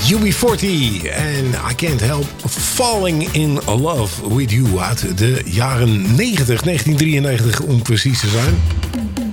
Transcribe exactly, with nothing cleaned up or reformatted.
U B veertig en I Can't Help Falling in Love with You uit de jaren negentig, negentien drieënnegentig om precies te zijn.